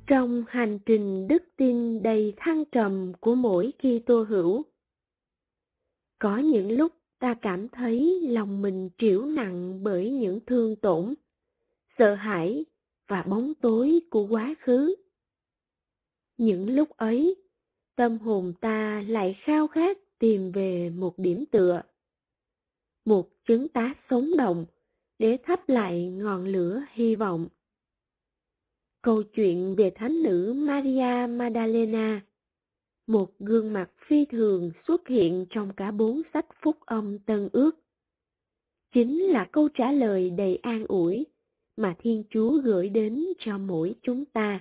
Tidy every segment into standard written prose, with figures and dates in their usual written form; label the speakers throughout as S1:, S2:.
S1: Trong hành trình đức tin đầy thăng trầm của mỗi Kitô hữu, có những lúc ta cảm thấy lòng mình trĩu nặng bởi những thương tổn, sợ hãi và bóng tối của quá khứ. Những lúc ấy, tâm hồn ta lại khao khát tìm về một điểm tựa, một trứng tá sống động để thắp lại ngọn lửa hy vọng. Câu chuyện về thánh nữ Maria Magdalena, một gương mặt phi thường xuất hiện trong cả 4 sách phúc âm Tân Ước, chính là câu trả lời đầy an ủi mà Thiên Chúa gửi đến cho mỗi chúng ta.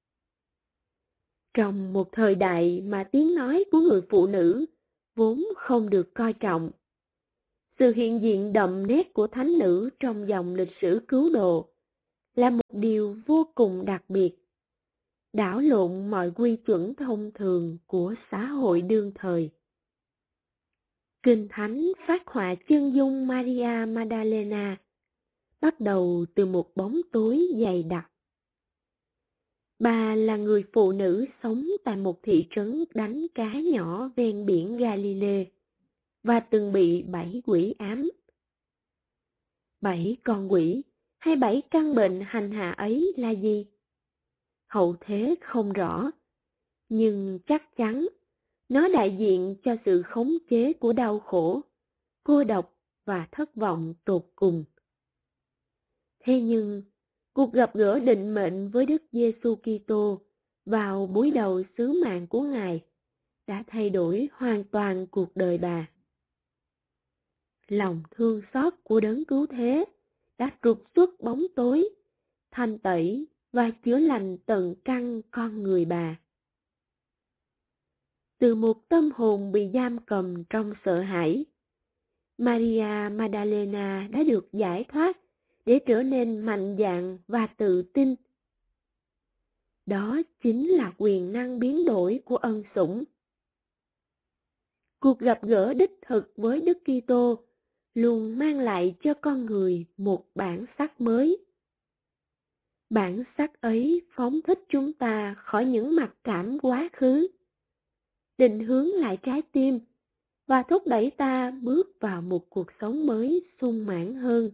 S1: Trong một thời đại mà tiếng nói của người phụ nữ vốn không được coi trọng, sự hiện diện đậm nét của thánh nữ trong dòng lịch sử cứu độ là một điều vô cùng đặc biệt, đảo lộn mọi quy chuẩn thông thường của xã hội đương thời. Kinh Thánh phác họa chân dung Maria Magdalena bắt đầu từ một bóng tối dày đặc. Bà là người phụ nữ sống tại một thị trấn đánh cá nhỏ ven biển Galilee và từng bị 7 quỷ ám. 7 con quỷ hay 7 căn bệnh hành hạ ấy là gì? Hậu thế không rõ, nhưng chắc chắn nó đại diện cho sự khống chế của đau khổ, cô độc và thất vọng tột cùng. Thế nhưng, cuộc gặp gỡ định mệnh với Đức Giêsu Kitô vào buổi đầu sứ mạng của Ngài đã thay đổi hoàn toàn cuộc đời bà. Lòng thương xót của đấng cứu thế đã trục xuất bóng tối, thanh tẩy và chữa lành tận căn con người bà. Từ một tâm hồn bị giam cầm trong sợ hãi, Maria Magdalena đã được giải thoát để trở nên mạnh dạn và tự tin. Đó chính là quyền năng biến đổi của ân sủng. Cuộc gặp gỡ đích thực với Đức Kitô luôn mang lại cho con người một bản sắc mới. Bản sắc ấy phóng thích chúng ta khỏi những mặc cảm quá khứ, định hướng lại trái tim và thúc đẩy ta bước vào một cuộc sống mới sung mãn hơn.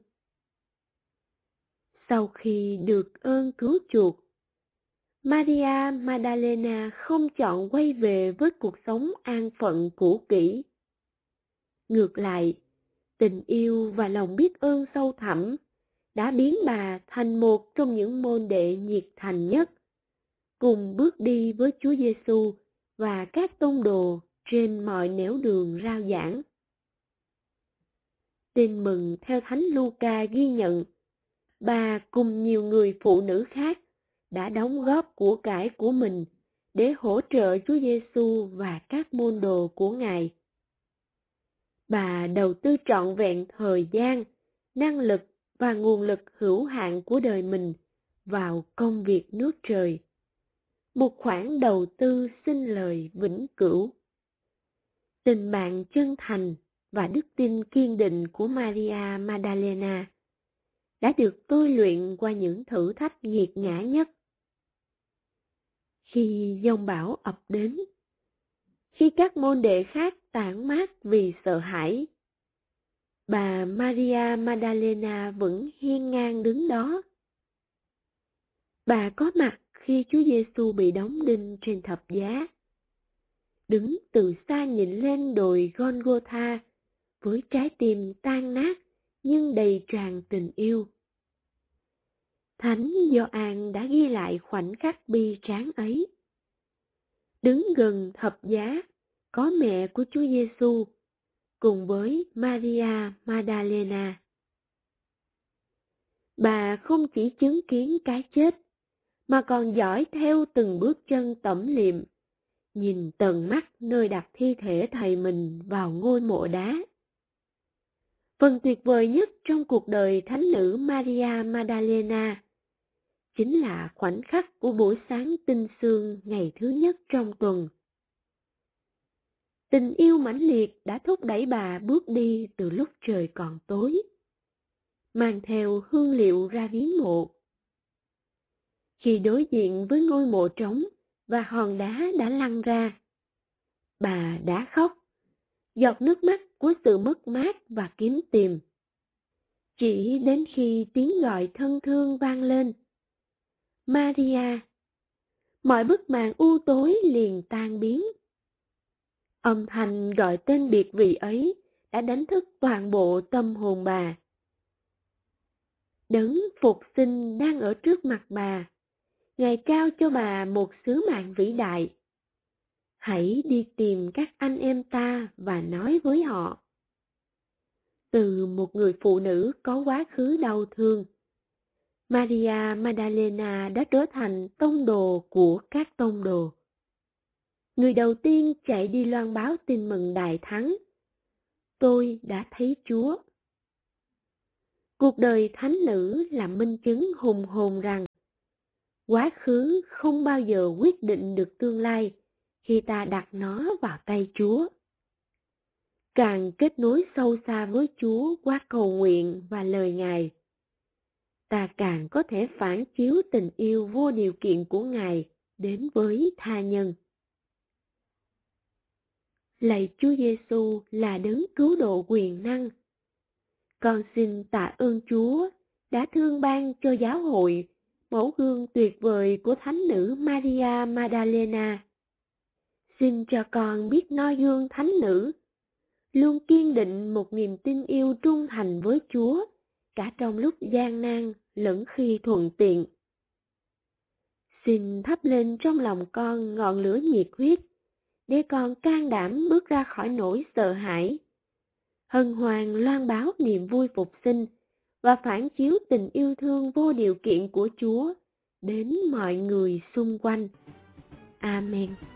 S1: Sau khi được ơn cứu chuộc, Maria Magdalena không chọn quay về với cuộc sống an phận cũ kỹ. Ngược lại, tình yêu và lòng biết ơn sâu thẳm đã biến bà thành một trong những môn đệ nhiệt thành nhất, cùng bước đi với Chúa Giêsu và các tông đồ trên mọi nẻo đường rao giảng. Tin mừng theo Thánh Luca ghi nhận, bà cùng nhiều người phụ nữ khác đã đóng góp của cải của mình để hỗ trợ Chúa Giêsu và các môn đồ của Ngài. Bà đầu tư trọn vẹn thời gian, năng lực và nguồn lực hữu hạn của đời mình vào công việc nước trời. Một khoản đầu tư sinh lời vĩnh cửu. Tình bạn chân thành và đức tin kiên định của Maria Magdalena đã được tôi luyện qua những thử thách nghiệt ngã nhất. Khi giông bão ập đến, khi các môn đệ khác tản mát vì sợ hãi, bà Maria Magdalena vẫn hiên ngang đứng đó. Bà có mặt khi Chúa Giêsu bị đóng đinh trên thập giá, đứng từ xa nhìn lên đồi Golgotha với trái tim tan nát nhưng đầy tràn tình yêu. Thánh Gioan đã ghi lại khoảnh khắc bi tráng ấy. Đứng gần thập giá có mẹ của Chúa Giêsu cùng với Maria Magdalena. Bà không chỉ chứng kiến cái chết mà còn dõi theo từng bước chân tẩm liệm, nhìn tận mắt nơi đặt thi thể thầy mình vào ngôi mộ đá. Phần tuyệt vời nhất trong cuộc đời thánh nữ Maria Magdalena chính là khoảnh khắc của buổi sáng tinh sương ngày thứ nhất trong tuần. Tình yêu mãnh liệt đã thúc đẩy bà bước đi từ lúc trời còn tối, mang theo hương liệu ra viếng mộ. Khi đối diện với ngôi mộ trống và hòn đá đã lăn ra, bà đã khóc, giọt nước mắt của sự mất mát và kiếm tìm. Chỉ đến khi tiếng gọi thân thương vang lên, Maria, mọi bức màn u tối liền tan biến. Âm thanh gọi tên biệt vị ấy đã đánh thức toàn bộ tâm hồn bà. Đấng phục sinh đang ở trước mặt bà. Ngài trao cho bà một sứ mạng vĩ đại. Hãy đi tìm các anh em ta và nói với họ. Từ một người phụ nữ có quá khứ đau thương, Maria Magdalena đã trở thành tông đồ của các tông đồ. Người đầu tiên chạy đi loan báo tin mừng đại thắng. Tôi đã thấy Chúa. Cuộc đời thánh nữ là minh chứng hùng hồn rằng quá khứ không bao giờ quyết định được tương lai khi ta đặt nó vào tay Chúa. Càng kết nối sâu xa với Chúa qua cầu nguyện và lời Ngài, ta càng có thể phản chiếu tình yêu vô điều kiện của Ngài đến với tha nhân. Lạy Chúa Giêsu là đấng cứu độ quyền năng. Con xin tạ ơn Chúa đã thương ban cho giáo hội mẫu gương tuyệt vời của thánh nữ Maria Magdalena. Xin cho con biết noi gương thánh nữ, luôn kiên định một niềm tin yêu trung thành với Chúa, cả trong lúc gian nan lẫn khi thuận tiện. Xin thắp lên trong lòng con ngọn lửa nhiệt huyết, để con can đảm bước ra khỏi nỗi sợ hãi, hân hoan loan báo niềm vui phục sinh và phản chiếu tình yêu thương vô điều kiện của Chúa đến mọi người xung quanh. Amen.